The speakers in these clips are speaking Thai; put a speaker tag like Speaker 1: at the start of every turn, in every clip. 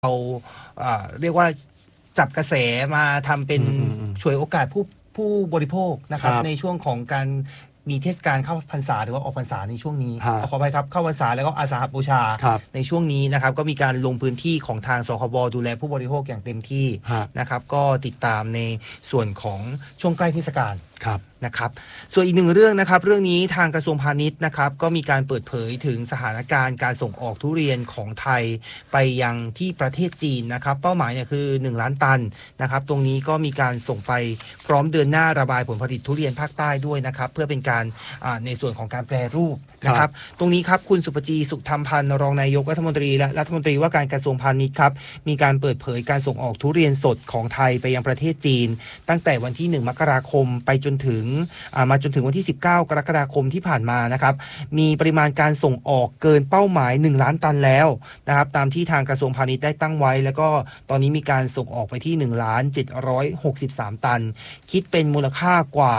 Speaker 1: เราเรียกว่าจับกระแสมาทำเป็นฉวยโอกาสผู้บริโภคนะครับในช่วงของการมีเทศกาลเข้าพรรษาหรือว่าออกพรรษาในช่วงนี้ขออภัยครับเข้าพรรษาแล้วก็อาสาฬหบูชาในช่วงนี้นะครับก็มีการลงพื้นที่ของทางสคบดูแลผู้บริโภคอย่างเต็มที่นะครับก็ติดตามในส่วนของช่วงใกล้เทศกาลนะครับส่วนอีกหนึ่งเรื่องนะครับเรื่องนี้ทางกระทรวงพาณิชย์นะครับก็มีการเปิดเผยถึงสถานการณ์การส่งออกทุเรียนของไทยไปยังที่ประเทศจีนนะครับเป้าหมายเนี่ยคือ1 ล้านตันนะครับตรงนี้ก็มีการส่งไปพร้อมเดือนหน้าระบายผลผลิตทุเรียนภาคใต้ด้วยนะครับเพื่อเป็นการในส่วนของการแปรรูปนะครับตรงนี้ครับคุณสุปจีสุขธรรมพันธ์รองนายกรัฐมนตรีและรัฐมนตรีว่าการกระทรวงพาณิชย์ครับมีการเปิดเผยการส่งออกทุเรียนสดของไทยไปยังประเทศจีนตั้งแต่วันที่1 มกราคมไปจนถึงวันที่19 กรกฎาคมที่ผ่านมานะครับมีปริมาณการส่งออกเกินเป้าหมาย1 ล้านตันแล้วนะครับตามที่ทางกระทรวงพาณิชย์ได้ตั้งไว้แล้วก็ตอนนี้มีการส่งออกไปที่1,763,000 ตันคิดเป็นมูลค่ากว่า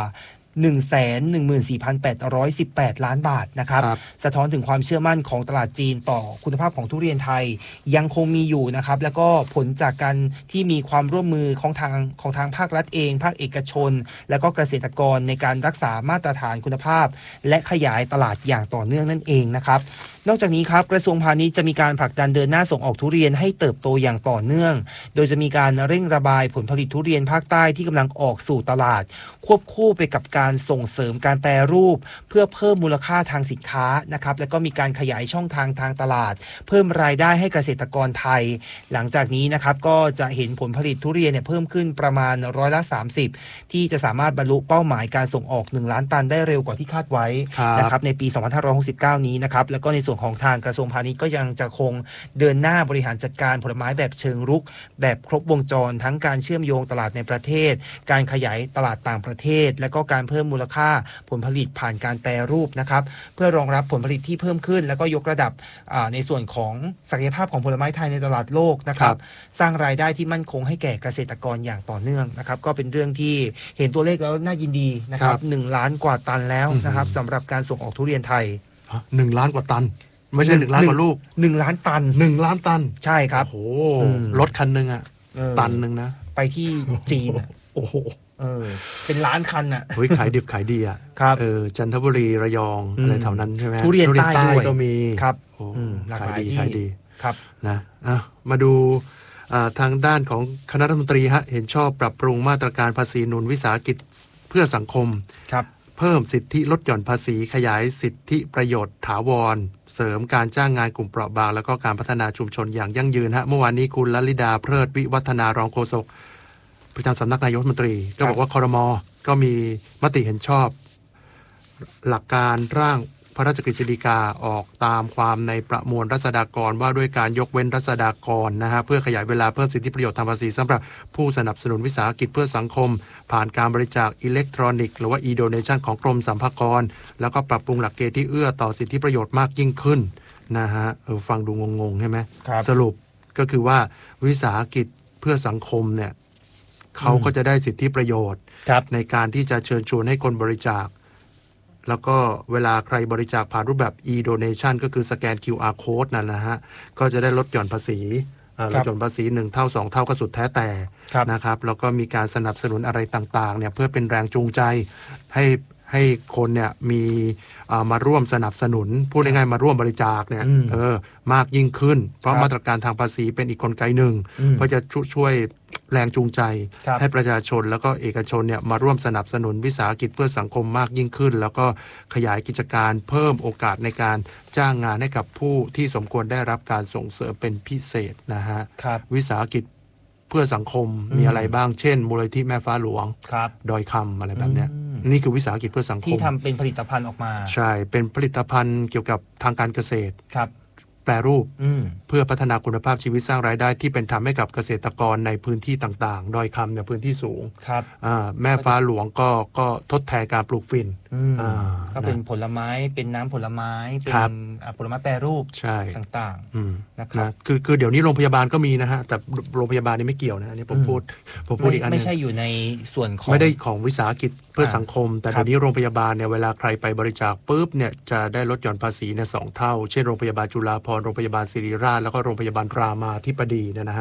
Speaker 1: 114,818 ล้านบาทนะครับสะท้อนถึงความเชื่อมั่นของตลาดจีนต่อคุณภาพของทุเรียนไทยยังคงมีอยู่นะครับแล้วก็ผลจากการที่มีความร่วมมือของทางภาครัฐเองภาคเอกชนแล้วก็เกษตรกรในการรักษามาตรฐานคุณภาพและขยายตลาดอย่างต่อเนื่องนั่นเองนะครับนอกจากนี้ครับกระทรวงพาณิชย์จะมีการผลักดันเดินหน้าส่งออกทุเรียนให้เติบโตอย่างต่อเนื่องโดยจะมีการเร่งระบายผลผลิตทุเรียนภาคใต้ที่กำลังออกสู่ตลาดควบคู่ไปกับการส่งเสริมการแปรรูปเพื่อเพิ่มมูลค่าทางสินค้านะครับแล้วก็มีการขยายช่องทางตลาดเพิ่มรายได้ให้เกษตรกรไทยหลังจากนี้นะครับก็จะเห็นผลผลิตทุเรียนเนี่ยเพิ่มขึ้นประมาณ30%ที่จะสามารถบรรลุเป้าหมายการส่งออก1 ล้านตันได้เร็วกว่าที่คาดไว้นะครับในปี2569นี้นะครับแล้วก็ในส่วนของทางกระทรวงพาณิชย์ก็ยังจะคงเดินหน้าบริหารจัดการผลไม้แบบเชิงรุกแบบครบวงจรทั้งการเชื่อมโยงตลาดในประเทศการขยายตลาดต่างประเทศและก็การเพิ่มมูลค่าผลผลิตผ่านการแปรรูปนะครับเพื่อรองรับผลผลิตที่เพิ่มขึ้นแล้วก็ยกระดับในส่วนของศักยภาพของผลไม้ไทยในตลาดโลกนะครับสร้างรายได้ที่มั่นคงให้แก่เกษตรกรอย่างต่อเนื่องนะครับก็เป็นเรื่องที่เห็นตัวเลขแล้วน่ายินดีนะครับ1 ล้านกว่าตันแล้วนะครับสำหรับการส่งออกทุเรียนไทย
Speaker 2: 1 ล้านกว่าตันไม่ใช่1 ล้านกว่าลูก
Speaker 1: 1 ล้านตัน
Speaker 2: 1 ล้านตัน
Speaker 1: ใช่ครับ
Speaker 2: โอ้รถคันนึงอ่ะตันนึงนะ
Speaker 1: ไปที่จีน
Speaker 2: โอ้โห
Speaker 1: เป็นล้านคันอ่ะ
Speaker 2: ขายดิบขายดีอ่ะจันทบุรีระยองอะไรแถวนั้นใช่ไหม
Speaker 1: ทุเรียนใต้ด้วย
Speaker 2: ก็มี
Speaker 1: ครับ
Speaker 2: ขายดี
Speaker 1: ครับ
Speaker 2: นะมาดูทางด้านของคณะรัฐมนตรีเห็นชอบปรับปรุงมาตรการภาษีหนุนวิสาหกิจเพื่อสังคม
Speaker 1: ครับ
Speaker 2: เพิ่มสิทธิลดหย่อนภาษีขยายสิทธิประโยชน์ถาวรเสริมการจ้างงานกลุ่มเปราะบางแล้วก็การพัฒนาชุมชนอย่างยั่งยืนเมื่อวานนี้คุณลลิดาเพลิดวิวัฒนารองโฆษกประจำสำนักนายกรัฐมนตรีก็บอกว่าครม.ก็มีมติเห็นชอบหลักการร่างพระราชกฤษฎีกาออกตามความในประมวลรัษฎากรว่าด้วยการยกเว้นรัษฎากรเพื่อขยายเวลาเพิ่มสิทธิประโยชน์ทางภาษีสำหรับผู้สนับสนุนวิสาหกิจเพื่อสังคมผ่านการบริจาคอิเล็กทรอนิกส์หรือว่า e-donation ของกรมสรรพากรแล้วก็ปรับปรุงหลักเกณฑ์ที่เอื้อต่อสิทธิประโยชน์มากยิ่งขึ้นฟังดูงงๆใช่ไหมสรุปก็คือว่าวิสาหกิจเพื่อสังคมเนี่ยเขาก็จะได้สิทธิประโยชน์ในการที่จะเชิญชวนให้คนบริจาคแล้วก็เวลาใครบริจาคผ่านรูปแบบ e-donation ก็คือสแกน QR code นั่นนะฮะก็จะได้ลดหย่อนภาษีลดหย่อนภาษี1 เท่า 2 เท่าก็สุดแท้แต่นะครับแล้วก็มีการสนับสนุนอะไรต่างๆเนี่ยเพื่อเป็นแรงจูงใจให้คนเนี่ยมีมาร่วมสนับสนุนพูดง่ายๆมาร่วมบริจาคเนี่ยมากยิ่งขึ้นเพราะมาตรการทางภาษีเป็นอีกกลไกหนึ่งเพราะจะช่วยแรงจูงใจให้ประชาชนแล้วก็เอกชนเนี่ยมาร่วมสนับสนุนวิสาหกิจเพื่อสังคมมากยิ่งขึ้นแล้วก็ขยายกิจการเพิ่มโอกาสในการจ้างงานให้กับผู้ที่สมควรได้รับการส่งเสริมเป็นพิเศษนะฮะวิสาหกิจเพื่อสังคมมีอะไรบ้างเช่นมูลนิธิแม่ฟ้าหลวงดอยคำอะไรแบบเนี้ยนี่คือวิสาหกิจเพื่อสังคม
Speaker 1: ที่ทำเป็นผลิตภัณฑ์ออกมา
Speaker 2: ใช่เป็นผลิตภัณฑ์เกี่ยวกับทางการเกษตรแปรรูปเพื่อพัฒนาคุณภาพชีวิตสร้างรายได้ที่เป็นธรรมให้กับเกษตรกรในพื้นที่ต่างๆดอยคำเนี่ยพื้นที่สูงแม่ฟ้าหลวงก็ทดแทนการปลูกฝิ่น
Speaker 1: ก็เป็นผลไม้เป็นน้ำผลไม้เป็นผลไม้แปรรูปต่างๆนะครับ
Speaker 2: คือเดี๋ยวนี้โรงพยาบาลก็มีนะฮะแต่โรงพยาบาลนี่ไม่เกี่ยวนะนี่ผมพูดอีกอันนึง
Speaker 1: ไม่ใช่อยู่ในส่วนของ
Speaker 2: ไม่ได้ของวิสาหกิจเพื่อสังคมแต่เดี๋ยวนี้โรงพยาบาลเนี่ยเวลาใครไปบริจาคปุ๊บเนี่ยจะได้ลดหย่อนภาษีเนี่ย2 เท่าเช่นโรงพยาบาลจุฬาภรณ์โรงพยาบาลศิริราชแล้วก็โรงพยาบาลรามาธิบดีเนี่ยนะฮะ